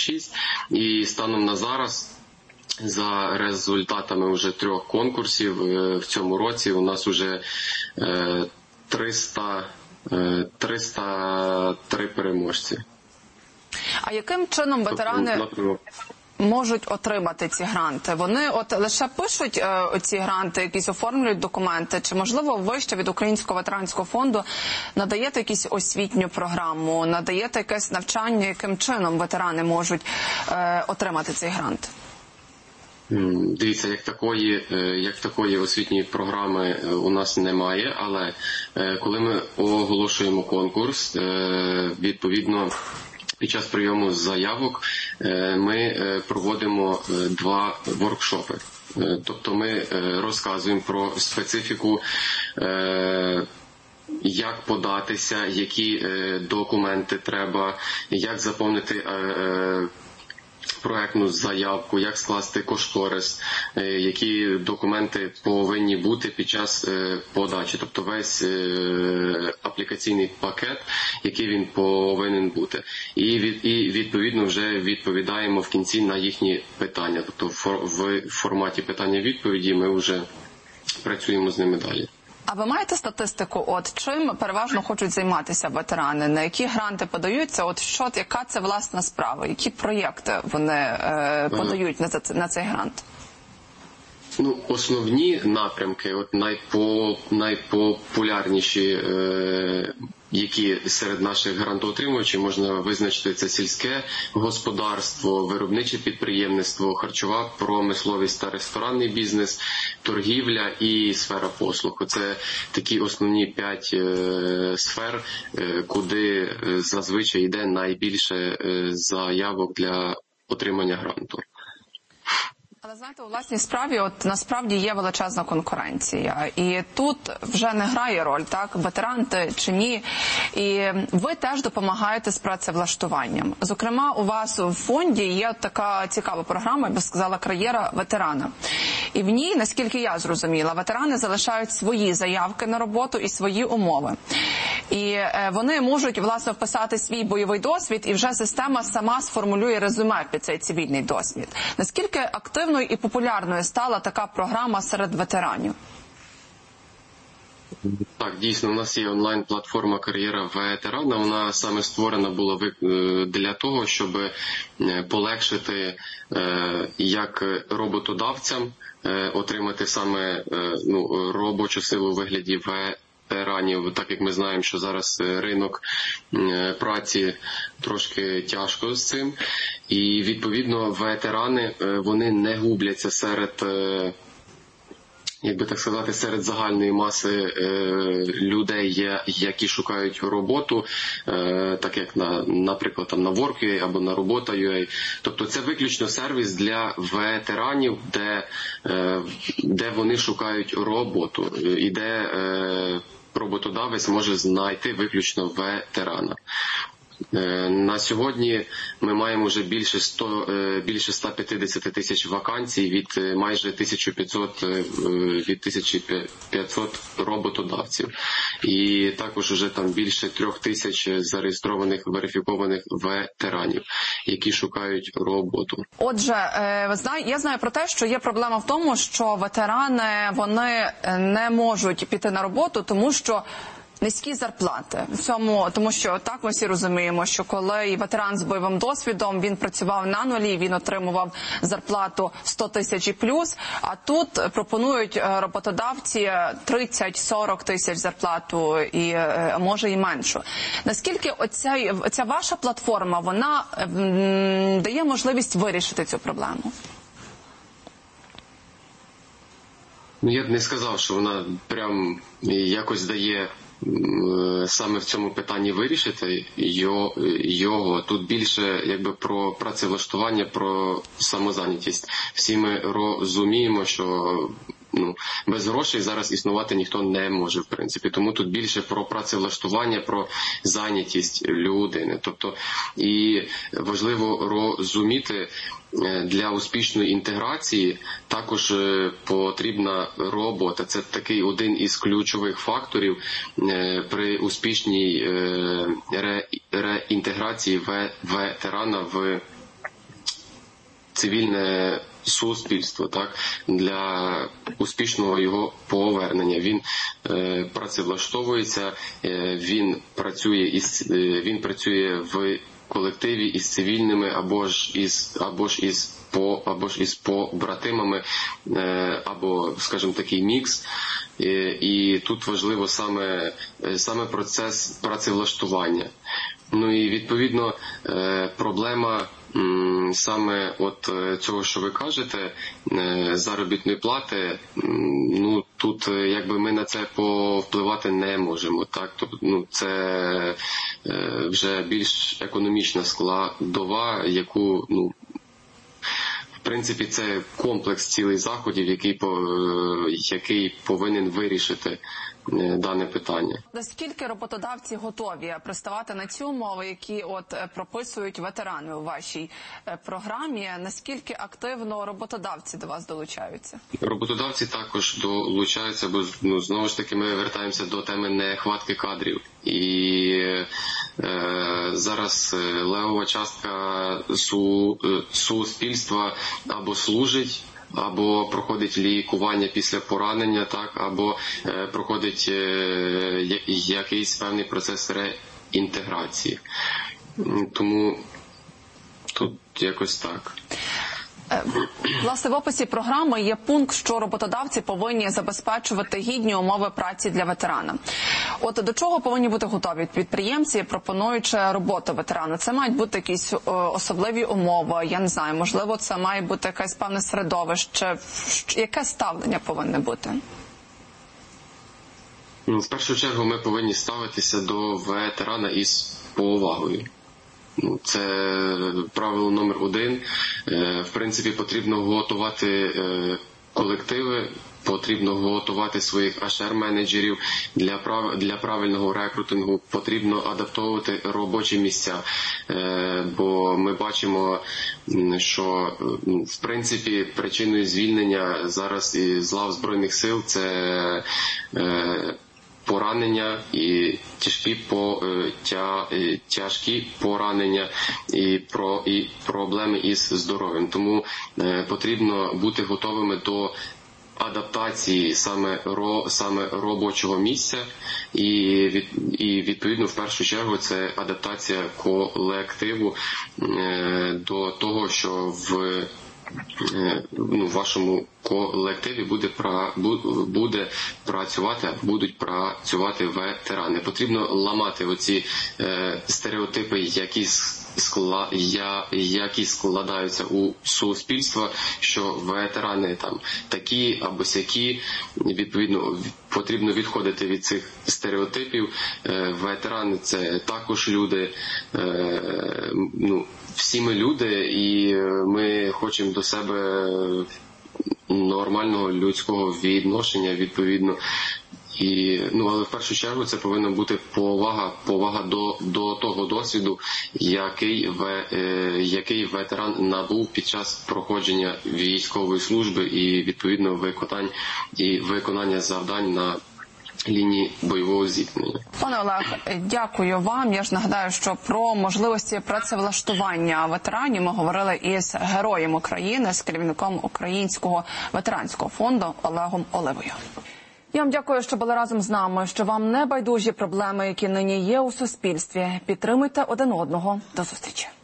26. І станом на зараз, за результатами вже 3 конкурсів в цьому році, у нас вже 303 переможці. А яким чином ветерани можуть отримати ці гранти? Вони лише пишуть ці гранти, якісь оформлюють документи, чи, можливо, ви ще від Українського ветеранського фонду надаєте якусь освітню програму, надаєте якесь навчання, яким чином ветерани можуть отримати цей грант? Дивіться, як такої освітньої програми у нас немає, але коли ми оголошуємо конкурс, відповідно, під час прийому заявок ми проводимо 2 воркшопи. Тобто ми розказуємо про специфіку, як податися, які документи треба, як заповнити проектну заявку, як скласти кошторис, які документи повинні бути під час подачі. Тобто весь аплікаційний пакет, який він повинен бути. І відповідно вже відповідаємо в кінці на їхні питання. Тобто в форматі питання-відповіді ми вже працюємо з ними далі. А ви маєте статистику, чим переважно хочуть займатися ветерани? На які гранти подаються? Яка це власна справа? Які проєкти вони подають на цей грант? Основні напрямки, найпопулярніші, які серед наших грантоотримувачів можна визначити, це сільське господарство, виробниче підприємництво, харчова промисловість та ресторанний бізнес, торгівля і сфера послуг. Це такі основні 5 сфер, куди зазвичай йде найбільше заявок для отримання гранту. Але, знаєте, у власній справі насправді є величезна конкуренція. І тут вже не грає роль, ветеран ти чи ні. І ви теж допомагаєте з працевлаштуванням. Зокрема, у вас в фонді є така цікава програма, я би сказала, «Кар'єра ветерана». І в ній, наскільки я зрозуміла, ветерани залишають свої заявки на роботу і свої умови. І вони можуть, власне, вписати свій бойовий досвід, і вже система сама сформулює резюме під цей цивільний досвід. Наскільки активною і популярною стала така програма серед ветеранів? Так, дійсно, у нас є онлайн-платформа «Кар'єра ветерана». Вона саме створена була для того, щоб полегшити як роботодавцям отримати саме робочу силу у вигляді ветеранів, так як ми знаємо, що зараз ринок праці трошки тяжко з цим. І, відповідно, ветерани, вони не губляться серед, серед загальної маси людей, які шукають роботу, так як, наприклад, на Work.ua або на Робота.ua. Тобто це виключно сервіс для ветеранів, де вони шукають роботу і де роботодавець може знайти виключно ветерана. На сьогодні ми маємо вже більше 150 тисяч вакансій від майже 1500 роботодавців. І також вже там більше 3000 зареєстрованих, верифікованих ветеранів, які шукають роботу. Отже, я знаю про те, що є проблема в тому, що ветерани, вони не можуть піти на роботу, тому що низькі зарплати. Тому що так ми всі розуміємо, що коли ветеран з бойовим досвідом, він працював на нулі, він отримував зарплату 100 тисяч і плюс, а тут пропонують роботодавці 30-40 тисяч зарплату, і може і меншу. Наскільки оця ваша платформа, вона дає можливість вирішити цю проблему? Я б не сказав, що вона прям якось дає саме в цьому питанні вирішити його. Тут більше про працевлаштування, про самозайнятість. Всі ми розуміємо, що без грошей зараз існувати ніхто не може, в принципі. Тому тут більше про працевлаштування, про зайнятість людини. Тобто, і важливо розуміти, для успішної інтеграції також потрібна робота. Це такий один із ключових факторів при успішній реінтеграції ветерана в цивільне суспільство, так, для успішного його повернення. Він працевлаштовується, він працює в колективі із цивільними або ж із побратимами, або, скажімо, такий мікс. І тут важливо саме процес працевлаштування. Ну і відповідно проблема саме от цього, що ви кажете, заробітної плати, ну тут якби ми на це повпливати не можемо, так, тобто, це вже більш економічна складова, яку, в принципі, це комплекс цілий заходів, який повинен вирішити дане питання. Наскільки роботодавці готові приставати на ці умови, які прописують ветерани у вашій програмі? Наскільки активно роботодавці до вас долучаються? Роботодавці також долучаються, бо знову ж таки ми вертаємося до теми нехватки кадрів. І зараз левова частка суспільства або служить, або проходить лікування після поранення, так, або проходить якийсь певний процес реінтеграції. Тому тут якось так. Власне, в описі програми є пункт, що роботодавці повинні забезпечувати гідні умови праці для ветерана. От до чого повинні бути готові підприємці, пропонуючи роботу ветерана? Це мають бути якісь особливі умови, я не знаю, можливо, це має бути якесь певне середовище. Яке ставлення повинне бути? В першу чергу ми повинні ставитися до ветерана із повагою. Це правило номер 1. В принципі, потрібно готувати колективи, потрібно готувати своїх HR-менеджерів для правильного рекрутингу, потрібно адаптовувати робочі місця, бо ми бачимо, що в принципі причиною звільнення зараз із лав Збройних сил це поранення і тяжкі поранення і проблеми із здоров'ям. Тому потрібно бути готовими до адаптації саме робочого місця і відповідно в першу чергу це адаптація колективу до того, що в вашому колективі будуть працювати ветерани. Потрібно ламати оці стереотипи, які складаються у суспільства, що ветерани там такі або сякі. Відповідно, потрібно відходити від цих стереотипів. Ветерани – це також люди. Всі ми люди, і ми хочемо до себе нормального людського відношення, відповідно. Але в першу чергу це повинна бути повага до того досвіду, який ветеран набув під час проходження військової служби і відповідно виконання завдань на лінії бойового зіткнення. Пане Олег, дякую вам. Я ж нагадаю, що про можливості працевлаштування ветеранів ми говорили із героєм України, з керівником Українського ветеранського фонду Олегом Оливою. Я вам дякую, що були разом з нами, що вам не байдужі проблеми, які нині є у суспільстві. Підтримуйте один одного. До зустрічі.